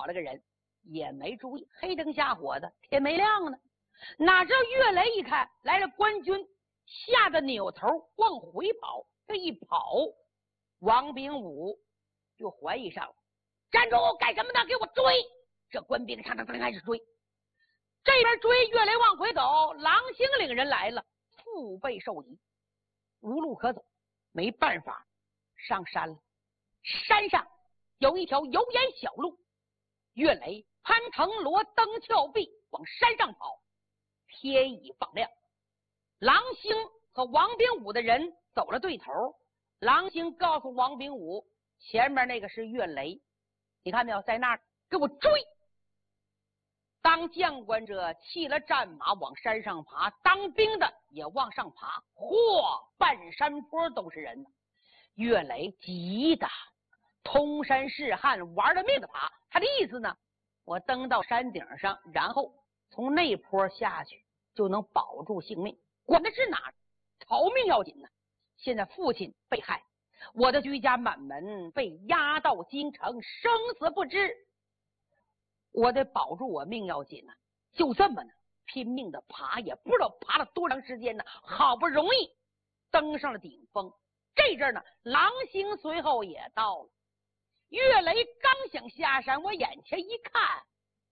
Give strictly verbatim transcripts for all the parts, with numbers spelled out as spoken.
了个人，也没注意，黑灯瞎火的，天没亮呢。哪知道岳雷一看来了官军，吓得扭头往回跑。这一跑，王炳武就怀疑上了，站住，干什么呢？给我追！这官兵上上开始追，这边追，岳雷往回走，郎星领人来了，腹背受敌，无路可走，没办法上山了。山上有一条油盐小路，岳雷攀藤萝登峭壁往山上跑。天已放亮，郎星和王炳武的人走了对头。郎星告诉王炳武，前面那个是岳雷，你看没有，在那儿给我追。当将官者弃了战马往山上爬，当兵的也往上爬，嚯，半山坡都是人。岳雷急的通山是汉，玩了命的爬。他的意思呢，我登到山顶上，然后从那坡下去就能保住性命，管的是哪儿，逃命要紧呢。现在父亲被害，我的居家满门被押到京城，生死不知，我得保住我命要紧呢。就这么呢，拼命的爬，也不知道爬了多长时间呢，好不容易登上了顶峰。这阵呢，郎星随后也到了。岳雷刚想下山，我眼前一看，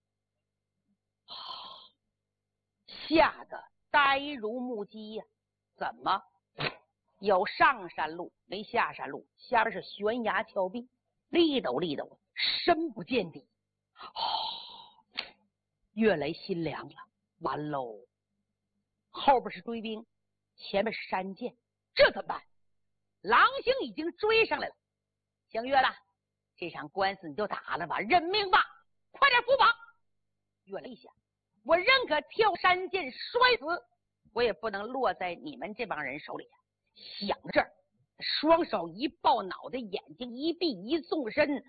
吓得呆如木鸡呀、啊！怎么有上山路没下山路？下边是悬崖峭壁，立斗立斗，深不见底。哦，岳雷心凉了，完喽！后边是追兵，前面是山涧，这怎么办？郎星已经追上来了，相约了，这场官司你就打了吧，认命吧，快点扶绑！岳雷一想，我认可跳山涧摔死，我也不能落在你们这帮人手里啊！想到这儿，双手一抱脑袋，眼睛一闭，一纵身，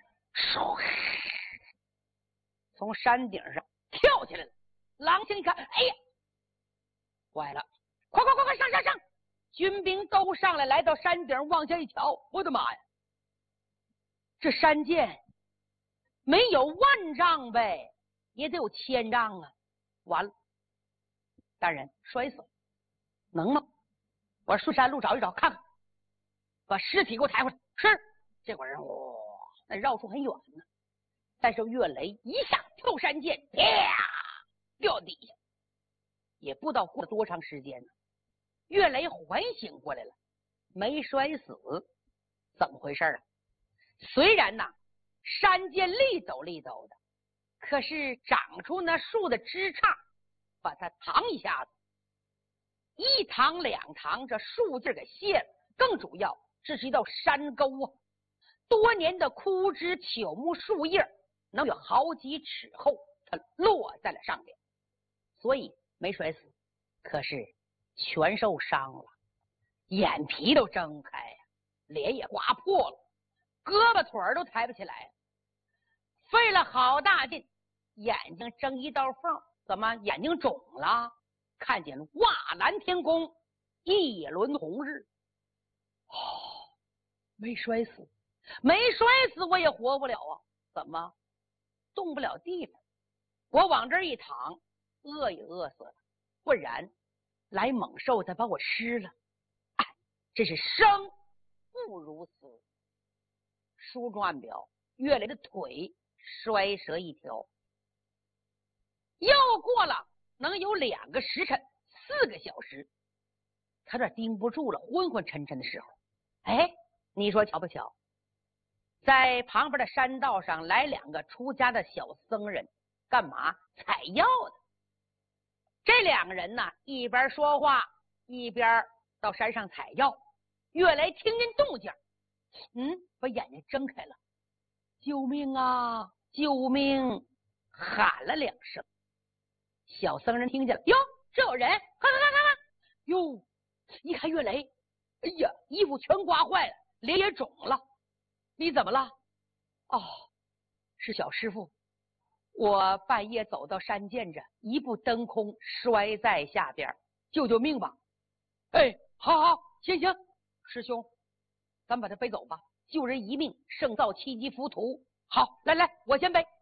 从山顶上跳起来了。郎星一看，哎呀，坏了，快快快快上上上！军兵都上来，来到山顶，往下一瞧，我的妈呀，这山涧没有万丈呗，也得有千丈啊！完了，大人摔死了，能吗？我顺山路找一找看看，把尸体给我抬回来。是，这会儿哇，那绕出很远呢。但是岳雷一下跳山涧，啪，掉底下，也不知道过了多长时间呢。岳雷缓醒过来了，没摔死，怎么回事啊？虽然呐，山涧立陡立陡的，可是长出那树的枝杈，把它扛一下子，一扛两扛，这树劲儿给卸了。更主要，这是一道山沟啊，多年的枯枝朽木树叶能有好几尺厚，它落在了上面，所以没摔死，可是全受伤了，眼皮都睁开呀，脸也刮破了，胳膊腿儿都抬不起来，费了好大劲，眼睛睁一道缝，怎么眼睛肿了？看见瓦蓝天空，一轮红日。哦，没摔死，没摔死，我也活不了啊！怎么动不了地方？我往这儿一躺，饿也饿死了，不然来猛兽再把我吃了。哎，这是生不如死。书中暗表，岳雷的腿摔折一条。又过了能有两个时辰，四个小时，他这盯不住了，昏昏沉沉的时候，哎，你说巧不巧？在旁边的山道上来两个出家的小僧人，干嘛？采药的。这两个人呢，一边说话一边到山上采药。岳雷听见动静，嗯，把眼睛睁开了，救命啊！救命！喊了两声。小僧人听见了，哟，这有人，看看看看看，哟，一看岳雷，哎呀，衣服全刮坏了，脸也肿了。你怎么了？哦，是小师傅，我半夜走到山涧这，一步登空，摔在下边，救救命吧！哎，好好，行行，师兄，咱把他背走吧，救人一命胜造七级浮屠。好，来来，我先背。